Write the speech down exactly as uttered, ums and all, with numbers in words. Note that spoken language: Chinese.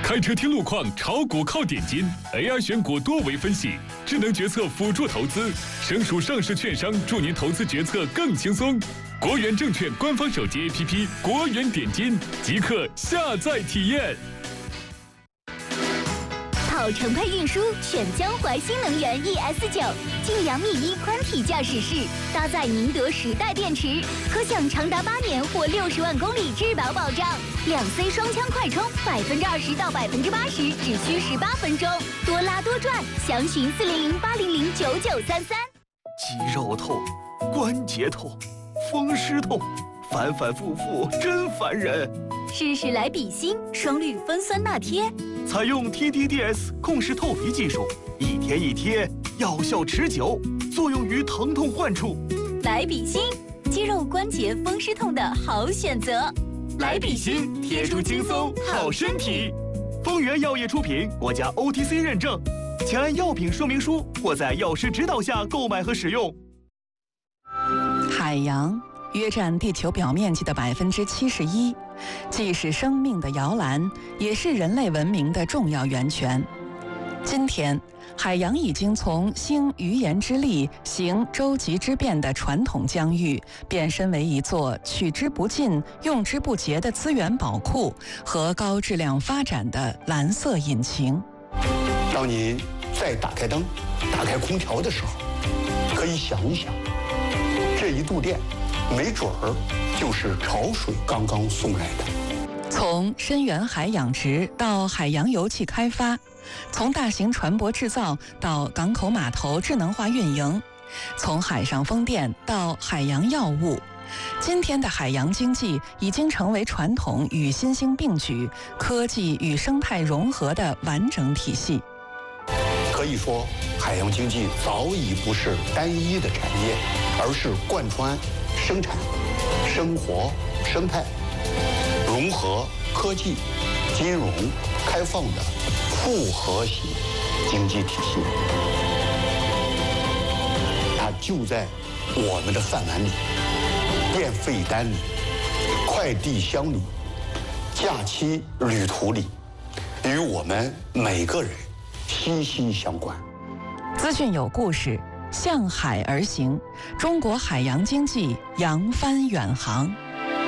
开车听路况，炒股靠点金 ，A I 选股多维分析，智能决策辅助投资，省属上市券商助您投资决策更轻松。国元证券官方手机 A P P 国元点金，即刻下载体验。 跑程配运输选江淮新能源 E S 九，晋阳 米一宽体驾驶室，搭载宁德时代电池，可享长达八年或六十万公里质保保障。两 C 双枪快充，百分之二十到百分之八十只需十八分钟，多拉多赚。详询四零零八零零九九三三。 肌肉痛，关节痛，风湿痛，反反复复真烦人。 试试来比心双氯芬酸钠贴。 采用 T D D S 控制透皮技术，一贴一贴，药效持久，作用于疼痛患处。 来比心，肌肉关节风湿痛的好选择。 来比心，贴出轻松好身体。丰源药业出品，国家 O T C 认证，请按药品说明书或在药师指导下购买和使用。 海洋约占地球表面积的百分之七十一，既是生命的摇篮，也是人类文明的重要源泉。今天，海洋已经从兴鱼盐之利、行舟楫之变的传统疆域，变身为一座取之不尽、用之不竭的资源宝库和高质量发展的蓝色引擎。 当您再打开灯、打开空调的时候，可以想一想，这一度电没准儿就是潮水刚刚送来的。 从深源海养殖到海洋油气开发，从大型船舶制造到港口码头智能化运营，从海上风电到海洋药物，今天的海洋经济已经成为传统与新兴并举、科技与生态融合的完整体系。 可以说，海洋经济早已不是单一的产业，而是贯穿生产、生活、生态，融合科技、金融、开放的复合型经济体系。它就在我们的饭碗里、电费单里、快递箱里、假期旅途里，与我们每个人息息相关。 资讯有故事，向海而行，中国海洋经济扬帆远航。